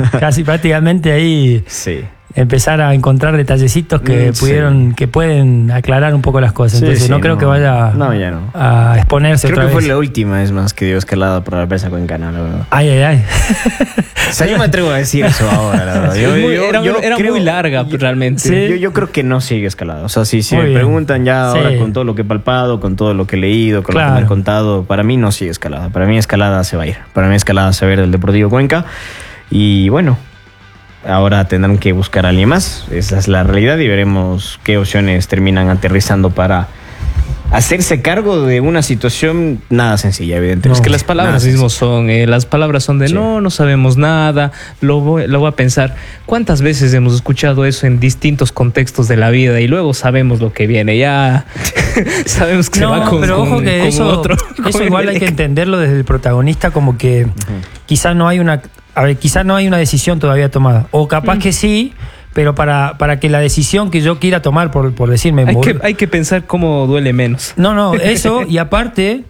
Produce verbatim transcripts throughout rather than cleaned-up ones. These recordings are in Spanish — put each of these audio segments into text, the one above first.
Casi prácticamente ahí Sí. empezar a encontrar detallecitos que Mm, pudieron, sí. que pueden aclarar un poco las cosas. Sí, Entonces sí, no creo no. que vaya No, ya no. a exponerse Creo otra que vez. fue la última, es más, que dio escalada por la presa cuencana, la verdad. Ay, ay, ay. O sea, yo me atrevo a decir eso ahora, la verdad. Yo- Es muy- yo- era yo era creo- muy larga, yo- realmente. Sí. Yo, yo creo que no sigue escalada. O sea, si, si Muy me bien. preguntan ya Sí. ahora con todo lo que he palpado, con todo lo que he leído, con lo que Claro. me han contado, para mí no sigue escalada. Para mí escalada se va a ir. Para mí escalada se va a ir del Deportivo Cuenca. Y bueno, ahora tendrán que buscar a alguien más. Esa es la realidad y veremos qué opciones terminan aterrizando para hacerse cargo de una situación nada sencilla, evidentemente. No. Es que las palabras Nada mismos son, eh, las palabras son de Sí. no, no sabemos nada, lo voy, lo voy a pensar. ¿Cuántas veces hemos escuchado eso en distintos contextos de la vida y luego sabemos lo que viene? Ya sabemos que se va con, pero ojo con- que con eso, otro. eso con igual hay que Emelec. entenderlo desde el protagonista, como que quizás no hay una, a ver, quizás no hay una decisión todavía tomada, o capaz que sí, pero para, para que la decisión que yo quiera tomar, por, por decirme, Hay mor- que, hay que pensar cómo duele menos. no, no, eso, y aparte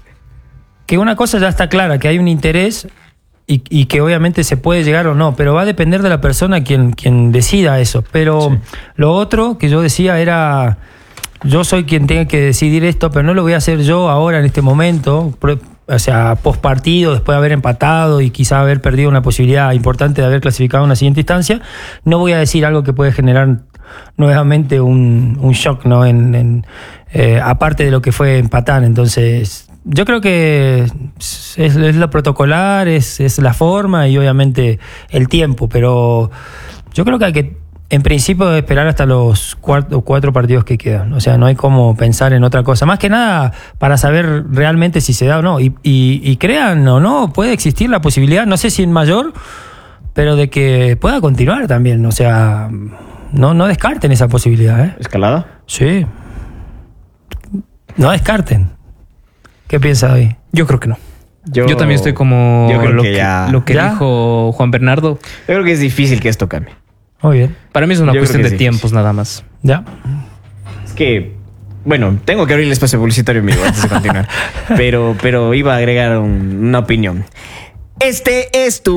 que una cosa ya está clara, que hay un interés y, y que obviamente se puede llegar o no, pero va a depender de la persona quien, quien decida eso. Pero Sí. lo otro que yo decía era, yo soy quien tenga que decidir esto, pero no lo voy a hacer yo ahora en este momento, pro- o sea, post partido, después de haber empatado y quizá haber perdido una posibilidad importante de haber clasificado a una siguiente instancia. No voy a decir algo que puede generar nuevamente un, un shock, ¿no? En, en, eh, aparte de lo que fue empatar. Entonces, yo creo que es, es lo protocolar, es, es la forma y obviamente el tiempo, pero yo creo que hay que, en principio, esperar hasta los cuatro, cuatro partidos que quedan. O sea, no hay como pensar en otra cosa. Más que nada para saber realmente si se da o no. Y, y, y crean o no, puede existir la posibilidad, no sé si en mayor, pero de que pueda continuar también. O sea, no, no descarten esa posibilidad, ¿eh? ¿Escalada? Sí. No descarten. ¿Qué piensa David? Yo creo que no. Yo, también estoy como yo creo lo que que, ya- lo que ¿Ya? dijo Juan Bernardo. Yo creo que es difícil que esto cambie. Muy bien. Para mí es una Yo creo cuestión que de sí. tiempos nada más. ¿Ya? Es que, bueno, tengo que abrir el espacio publicitario en vivo antes de continuar. pero, pero iba a agregar un- una opinión. Este es tu